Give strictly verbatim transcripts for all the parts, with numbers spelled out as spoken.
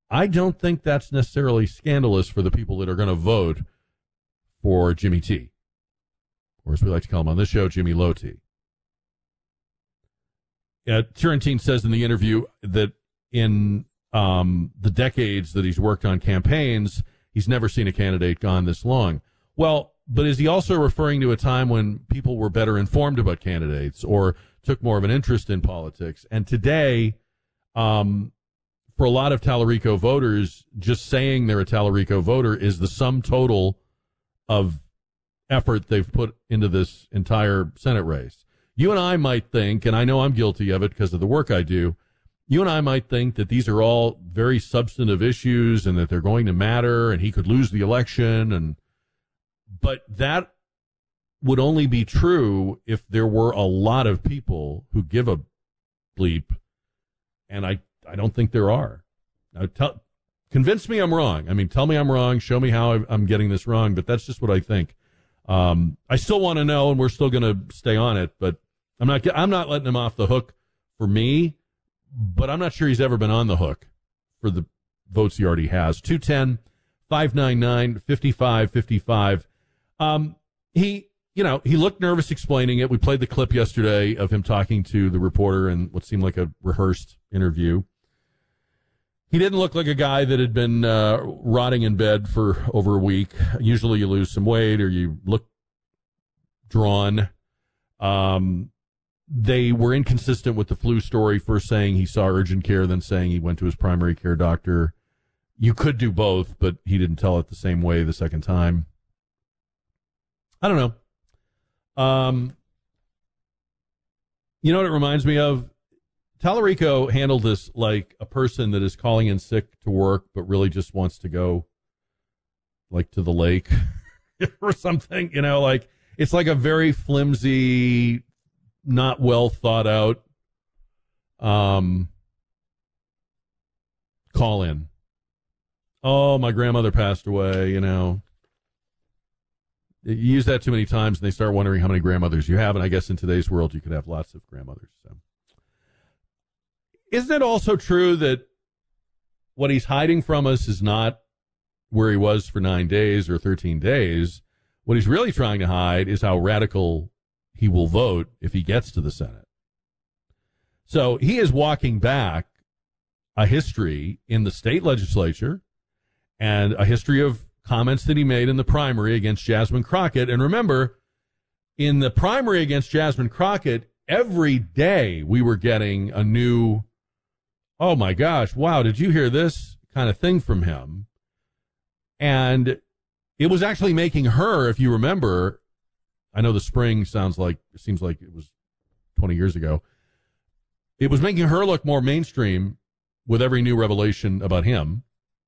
I don't think that's necessarily scandalous for the people that are going to vote for Jimmy T, or as we like to call him on this show, Jimmy Low T. Uh, Turrentine says in the interview that in um, the decades that he's worked on campaigns, he's never seen a candidate gone this long. Well, but is he also referring to a time when people were better informed about candidates or took more of an interest in politics? And today, um, for a lot of Tallarico voters, just saying they're a Tallarico voter is the sum total of effort they've put into this entire Senate race. You and I might think, and I know I'm guilty of it because of the work I do, you and I might think that these are all very substantive issues and that they're going to matter and he could lose the election. And but that would only be true if there were a lot of people who give a bleep, and I, I don't think there are. Now, tell, convince me I'm wrong. I mean, tell me I'm wrong. Show me how I'm getting this wrong, but that's just what I think. Um, I still want to know, and we're still going to stay on it, but I'm not I'm not letting him off the hook for me, but I'm not sure he's ever been on the hook for the votes he already has. two one zero, five nine nine, five five five five. Um, he, you know, he looked nervous explaining it. We played the clip yesterday of him talking to the reporter in what seemed like a rehearsed interview. He didn't look like a guy that had been uh, rotting in bed for over a week. Usually you lose some weight or you look drawn. Um, they were inconsistent with the flu story, first saying he saw urgent care, then saying he went to his primary care doctor. You could do both, but he didn't tell it the same way the second time. I don't know. Um, you know what it reminds me of? Tallarico handled this like a person that is calling in sick to work, but really just wants to go, like, to the lake or something. You know, like, it's like a very flimsy, not well thought out um, call in. Oh, my grandmother passed away, you know. You use that too many times, and they start wondering how many grandmothers you have. And I guess in today's world, you could have lots of grandmothers. So, isn't it also true that what he's hiding from us is not where he was for nine days or thirteen days? What he's really trying to hide is how radical he will vote if he gets to the Senate. So he is walking back a history in the state legislature and a history of comments that he made in the primary against Jasmine Crockett. And remember, in the primary against Jasmine Crockett, every day we were getting a new, oh my gosh, wow, did you hear this kind of thing from him? And it was actually making her, if you remember, I know the spring sounds like, it seems like it was twenty years ago. It was making her look more mainstream with every new revelation about him.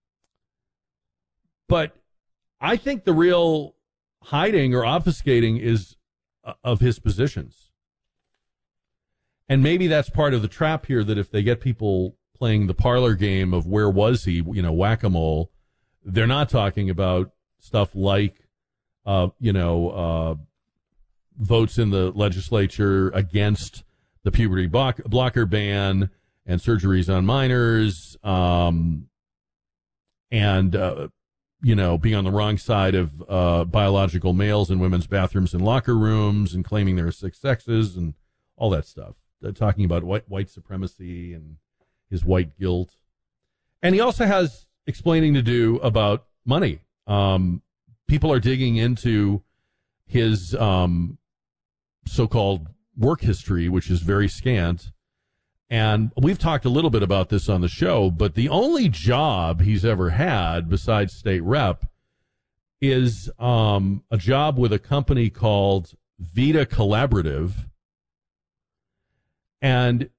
But I think the real hiding or obfuscating is uh, of his positions. And maybe that's part of the trap here, that if they get people playing the parlor game of where was he, you know, whack-a-mole, they're not talking about stuff like, uh, you know, uh, votes in the legislature against the puberty block- blocker ban and surgeries on minors, um, and, uh, you know, being on the wrong side of uh, biological males in women's bathrooms and locker rooms and claiming there are six sexes and all that stuff. Uh, talking about white, white supremacy and his white guilt. And he also has explaining to do about money. Um, people are digging into his um, so-called work history, which is very scant. And we've talked a little bit about this on the show, but the only job he's ever had besides state rep is um, a job with a company called Vita Collaborative. And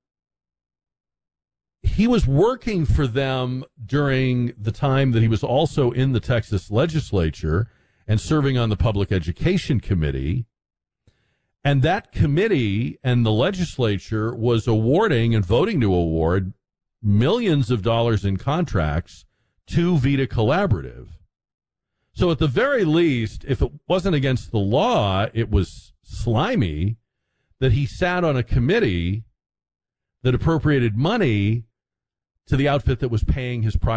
he was working for them during the time that he was also in the Texas legislature and serving on the Public Education Committee. And that committee and the legislature was awarding and voting to award millions of dollars in contracts to Vita Collaborative. So at the very least, if it wasn't against the law, it was slimy that he sat on a committee that appropriated money to the outfit that was paying his private